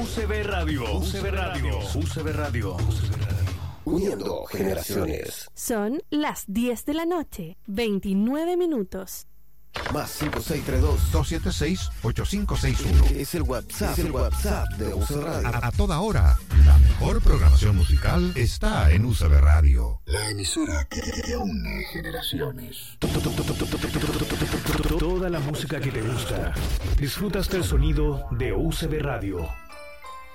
UCB Radio. UCB Radio. UCB Radio. Uniendo generaciones. Son las 10 de la noche, 29 minutos. Más 5632-276-8561. Es el WhatsApp de UCB Radio. A toda hora, la mejor programación musical está en UCB Radio. La emisora que une generaciones. Toda la música que te gusta. Disfrutas del sonido de UCB Radio.